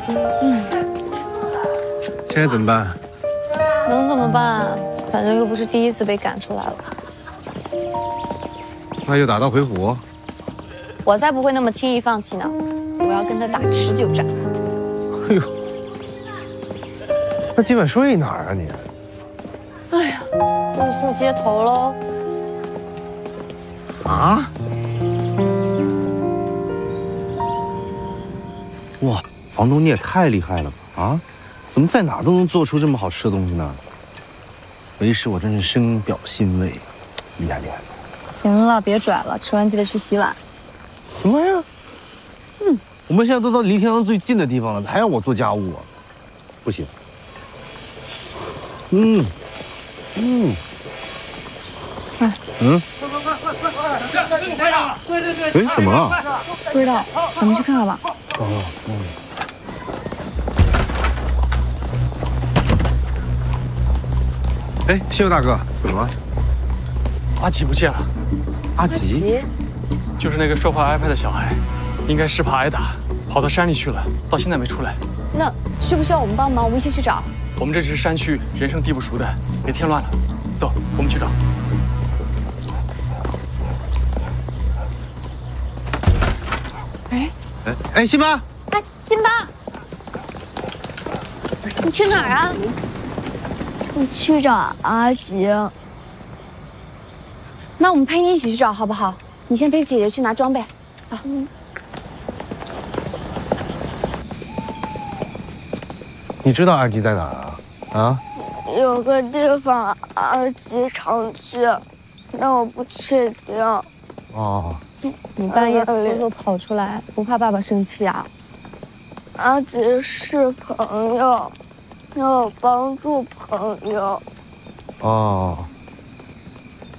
现在怎么办？ 能怎么办？反正又不是第一次被赶出来了。 那就打道回府。 我才不会那么轻易放弃呢！我要跟他打持久战。 哎呦，那今晚睡哪儿啊你？ 哎呀，露宿街头喽！ 啊？ 哇，房东你也太厉害了吧！啊，怎么在哪都能做出这么好吃的东西呢？为师我真是深表欣慰，厉害厉害！ 行了，别拽了，吃完记得去洗碗。 什么呀？我们现在都到离天堂最近的地方了，还让我做家务啊？不行。哎，怎么了？ 不知道，咱们去看看吧。 哎，谢佑大哥，怎么了？ 阿吉不见了。 阿吉？ 就是那个受坏 iPad 的小孩，应该是怕挨打，跑到山里去了，到现在没出来。 那需不需要我们帮忙？我们一起去找。 我们这只是山区，人生地不熟的，别添乱了。走，我们去找。 哎，辛巴！ 哎，辛巴，你去哪儿啊？ 我去找阿吉。 那我们陪你一起去找好不好？你先陪姐姐去拿装备，走。 你知道阿吉在哪儿啊？啊？ 有个地方阿吉常去，但我不确定。 哦。 你半夜偷偷跑出来，不怕爸爸生气啊？ 阿吉是朋友，要帮助朋友。 哦。